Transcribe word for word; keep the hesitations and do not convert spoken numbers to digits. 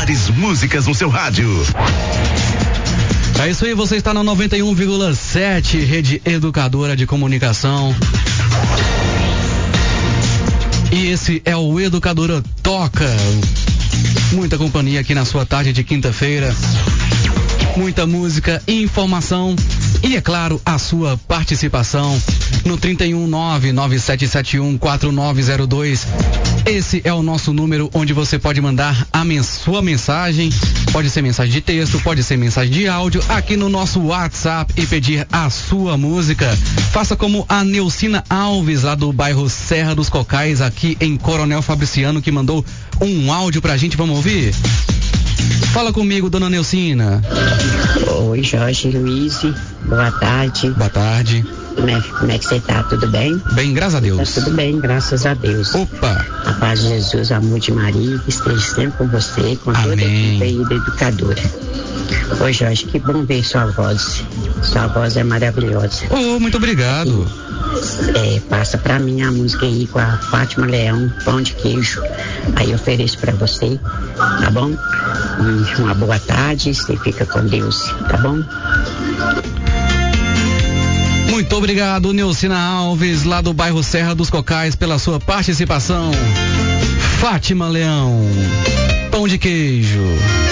melhores músicas no seu rádio. É isso aí, você está na noventa e um vírgula sete, Rede Educadora de Comunicação. E esse é o Educadora Toca. Muita companhia aqui na sua tarde de quinta-feira. Muita música, informação e, é claro, a sua participação no trinta e um nove nove sete sete um quatro nove zero dois. Esse é o nosso número onde você pode mandar a mens- sua mensagem. Pode ser mensagem de texto, pode ser mensagem de áudio aqui no nosso WhatsApp e pedir a sua música. Faça como a Neucina Alves, lá do bairro Serra dos Cocais, aqui em Coronel Fabriciano, que mandou um áudio pra gente. Vamos ouvir? Fala comigo, dona Neucina. Oi, Jorge Luiz. Boa tarde. Boa tarde. Como é, como é que você tá? Tudo bem? Bem, graças a Deus. Tá tudo bem, graças a Deus. Opa! A paz de Jesus, o amor de Maria, que esteja sempre com você, com toda Amém. a equipe aí da Educadora. Oi, Jorge, que bom ver sua voz. Sua voz é maravilhosa. Oh, muito obrigado. É, passa pra mim a música aí com a Fátima Leão, Pão de Queijo. Aí eu ofereço pra você, tá bom? E uma boa tarde, você fica com Deus, tá bom? Muito obrigado, Neucina Alves, lá do bairro Serra dos Cocais, pela sua participação. Fátima Leão, Pão de Queijo.